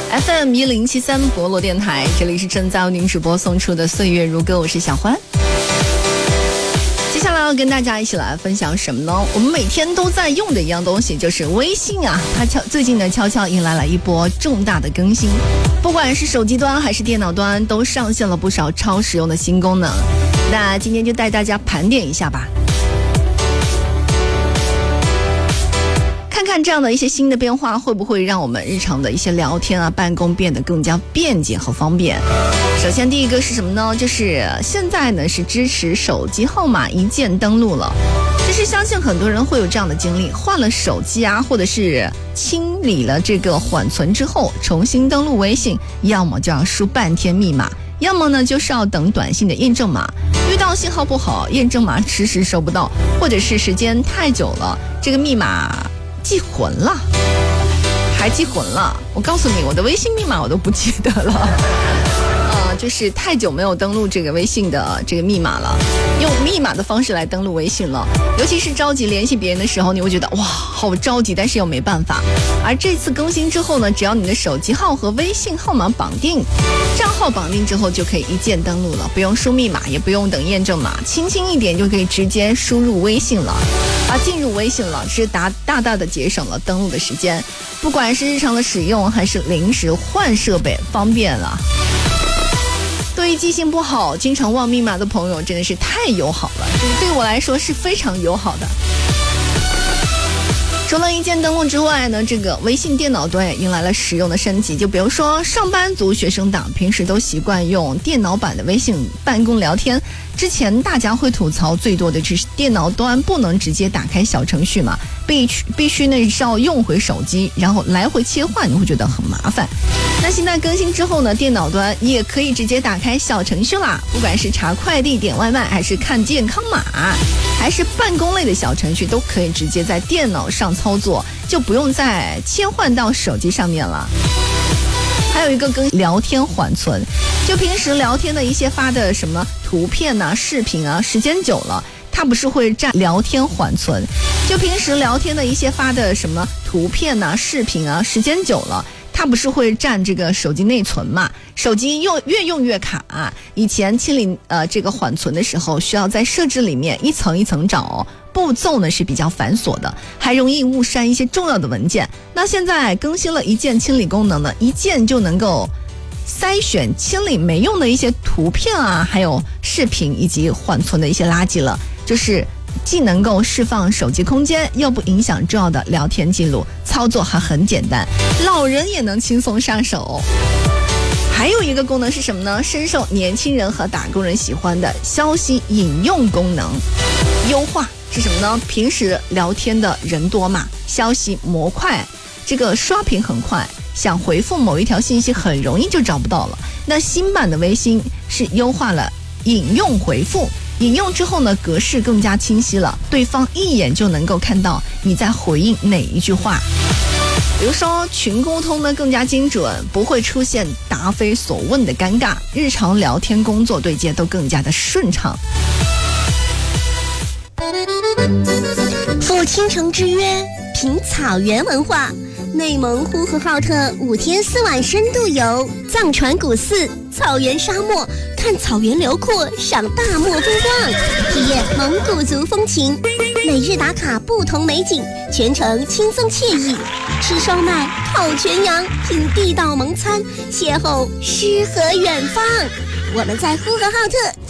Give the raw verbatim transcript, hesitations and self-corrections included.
F M 一零七三博罗电台，这里是正在为您直播送出的岁月如歌，我是小欢。接下来要跟大家一起来分享什么呢？我们每天都在用的一样东西就是微信啊，它悄最近呢悄悄迎来了一波重大的更新，不管是手机端还是电脑端，都上线了不少超实用的新功能。那今天就带大家盘点一下吧。看看这样的一些新的变化会不会让我们日常的一些聊天啊、办公变得更加便捷和方便。首先第一个是什么呢？就是现在呢是支持手机号码一键登录了。其实相信很多人会有这样的经历，换了手机啊，或者是清理了这个缓存之后重新登录微信，要么就要输半天密码，要么呢就是要等短信的验证码，遇到信号不好验证码迟迟收不到，或者是时间太久了这个密码记混了，还记混了。我告诉你，我的微信密码我都不记得了，呃，就是太久没有登录这个微信的这个密码了，用密码的方式来登录微信了。尤其是着急联系别人的时候，你会觉得哇，好着急，但是又没办法。而这次更新之后呢，只要你的手机号和微信号码绑定，账号绑定之后就可以一键登录了，不用输密码，也不用等验证码，轻轻一点就可以直接输入微信了。啊，进入微信了，是大大大的节省了登录的时间，不管是日常的使用还是临时换设备，方便了。对于记性不好、经常忘密码的朋友，真的是太友好了，对我来说是非常友好的。除了一键登录之外呢，这个微信电脑端也迎来了实用的升级。就比如说上班族、学生党平时都习惯用电脑版的微信办公聊天，之前大家会吐槽最多的就是电脑端不能直接打开小程序嘛，必须必须呢是要用回手机，然后来回切换，你会觉得很麻烦。那现在更新之后呢，电脑端也可以直接打开小程序啦，不管是查快递、点外卖，还是看健康码，还是办公类的小程序，都可以直接在电脑上操作，就不用再切换到手机上面了。还有一个跟聊天缓存，就平时聊天的一些发的什么图片啊、视频啊，时间久了它不是会占聊天缓存，就平时聊天的一些发的什么图片啊、视频啊，时间久了它不是会占这个手机内存嘛？手机用越用越卡、啊。以前清理呃这个缓存的时候，需要在设置里面一层一层找，步骤呢是比较繁琐的，还容易误删一些重要的文件。那现在更新了一键清理功能呢，一键就能够筛选清理没用的一些图片啊，还有视频以及缓存的一些垃圾了，就是既能够释放手机空间，又不影响重要的聊天记录，操作还很简单，老人也能轻松上手。还有一个功能是什么呢？深受年轻人和打工人喜欢的消息引用功能优化是什么呢？平时聊天的人多嘛，消息模块，这个刷屏很快，想回复某一条信息很容易就找不到了。那新版的微信是优化了引用回复，引用之后呢，格式更加清晰了，对方一眼就能够看到你在回应哪一句话。比如说群沟通呢更加精准，不会出现答非所问的尴尬，日常聊天、工作对接都更加的顺畅。 赴倾城之约，品草原文化。内蒙呼和浩特五天四晚深度游，藏传古寺、草原沙漠，看草原辽阔，赏大漠风光，体验蒙古族风情。每日打卡不同美景，全程轻松惬意。吃烧麦、烤全羊，品地道蒙餐，邂逅诗和远方。我们在呼和浩特